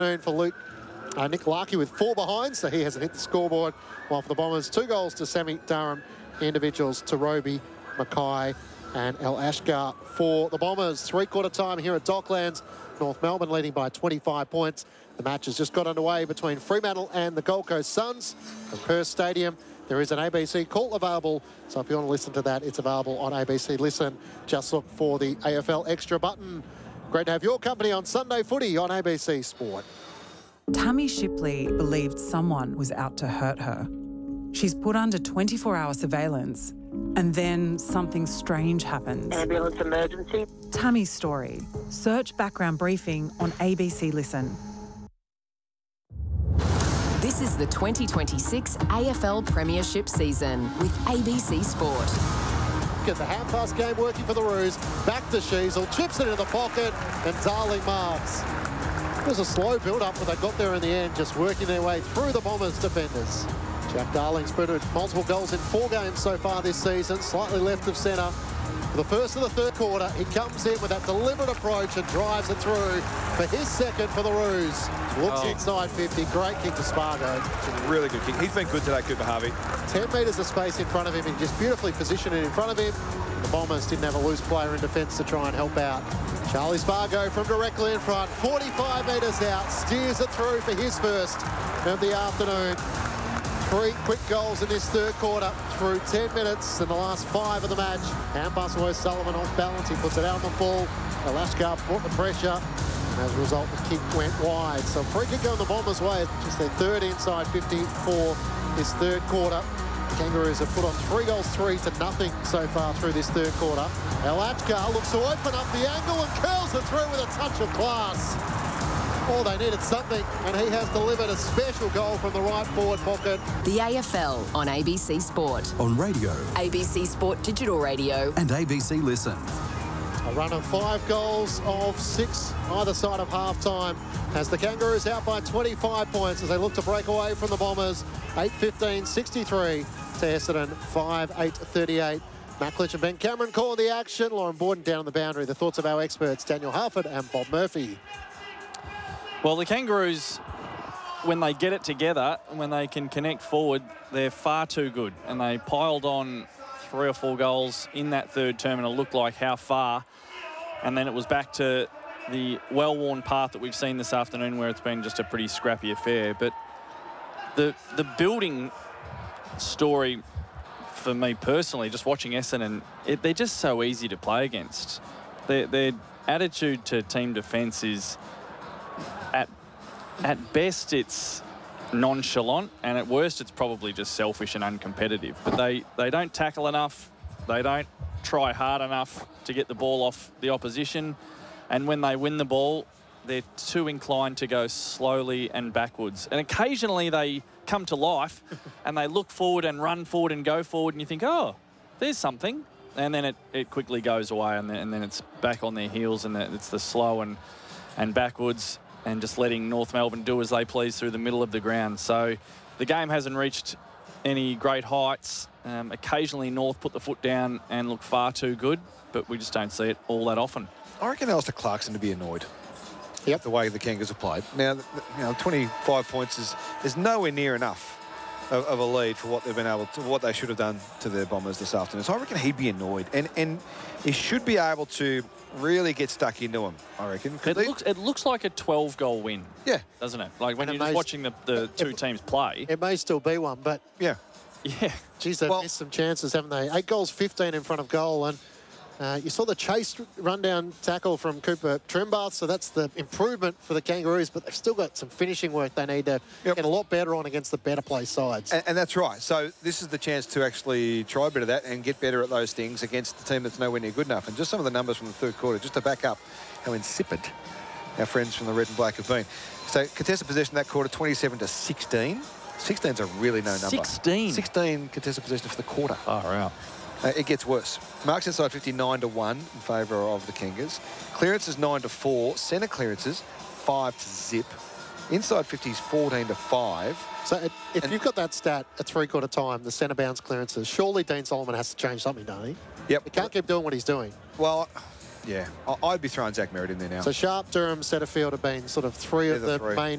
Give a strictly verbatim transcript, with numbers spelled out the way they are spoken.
for Luke. Uh, Nick Larkey with four behind, so he hasn't hit the scoreboard. While for the Bombers, two goals to Sammy Durham, individuals to Roby, Mackay and El Ashgar for the Bombers. Three-quarter time here at Docklands. North Melbourne leading by twenty-five points. The match has just got underway between Fremantle and the Gold Coast Suns from Perth Stadium. There is an A B C call available, so if you want to listen to that, it's available on A B C Listen. Just look for the A F L Extra button. Great to have your company on Sunday Footy on A B C Sport. Tammy Shipley believed someone was out to hurt her. She's put under twenty-four hour surveillance, and then something strange happens. Ambulance emergency. Tammy's story. Search background briefing on A B C Listen. This is the twenty twenty-six A F L Premiership season with A B C Sport. Get the hand-pass game working for the Roos. Back to Sheasel, chips it into the pocket, and Darling marks. It was a slow build-up, but they got there in the end, just working their way through the Bombers' defenders. Jack Darling's put multiple goals in four games so far this season, slightly left of centre. For the first of the third quarter, he comes in with that deliberate approach and drives it through for his second for the Roos. Looks oh. inside fifty, great kick to Spargo. It's a really good kick. He's been good today, Cooper Harvey. ten metres of space in front of him, and just beautifully positioned it in front of him. The Bombers didn't have a loose player in defence to try and help out. Charlie Spargo from directly in front, forty-five metres out, steers it through for his first of the afternoon. Three quick goals in this third quarter through ten minutes in the last five of the match. And Bustle O'Sullivan off balance, he puts it out on the full. Alashkar brought the pressure, and as a result, the kick went wide. So free kick going the Bombers' way, just their third inside fifty for this third quarter. The Kangaroos have put on three goals, three to nothing so far through this third quarter. Alashkar looks to open up the angle and curls it through with a touch of class. Oh, they needed something, and he has delivered a special goal from the right forward pocket. The A F L on A B C Sport. On radio. A B C Sport Digital Radio. And A B C Listen. A run of five goals of six either side of half-time has the Kangaroos out by twenty-five points as they look to break away from the Bombers. eight fifteen sixty-three to Essendon, five eight thirty-eight. Matt Klitsch and Ben Cameron calling the action. Lauren Borden down the boundary. The thoughts of our experts, Daniel Harford and Bob Murphy. Well, the Kangaroos, when they get it together, when they can connect forward, they're far too good. And they piled on three or four goals in that third term, and it looked like how far. And then it was back to the well-worn path that we've seen this afternoon, where it's been just a pretty scrappy affair. But the the building story for me personally, just watching Essendon, it, they're just so easy to play against. Their, their attitude to team defence is... At, at best, it's nonchalant, and at worst, it's probably just selfish and uncompetitive. But they, they don't tackle enough. They don't try hard enough to get the ball off the opposition. And when they win the ball, they're too inclined to go slowly and backwards. And occasionally they come to life and they look forward and run forward and go forward, and you think, oh, there's something. And then it, it quickly goes away, and then, and then it's back on their heels, and it's the slow and, and backwards, and just letting North Melbourne do as they please through the middle of the ground. So the game hasn't reached any great heights. Um, occasionally North put the foot down and look far too good, but we just don't see it all that often. I reckon Alistair Clarkson to be annoyed. Yep. The way the Kangaroos have played. Now, you know, twenty-five points is, is nowhere near enough of, of a lead for what they've been able to, what they should have done to their Bombers this afternoon. So I reckon he'd be annoyed, and and he should be able to really get stuck into him, I reckon. It they, looks it looks like a twelve goal win. Yeah. Doesn't it? Like when And you're it just may, watching the, the two it, teams play. It may still be one, but... Yeah. Yeah. Geez, they've well, missed some chances, haven't they? Eight goals, fifteen in front of goal, and uh, you saw the chase run-down tackle from Cooper Trembath, so that's the improvement for the Kangaroos, but they've still got some finishing work they need to yep. get a lot better on against the better play sides. And, and that's right. So this is the chance to actually try a bit of that and get better at those things against the team that's nowhere near good enough. And just some of the numbers from the third quarter, just to back up how insipid our friends from the red and black have been. So contested possession that quarter, twenty-seven to sixteen. sixteen's a really no number. sixteen? sixteen contested possession for the quarter. Far out. Uh, it gets worse. Marks inside fifty-nine to one in favour of the Kangas. Clearances nine to four. Centre clearances five to zip. Inside fifties fourteen to five. So it, if and you've got that stat at three-quarter time, the centre bounce clearances, surely Dean Solomon has to change something, don't he? Yep. He can't keep doing what he's doing. Well, Yeah, I- I'd be throwing Zach Merritt in there now. So Sharp, Durham, Setterfield have been sort of three They're of the the three. main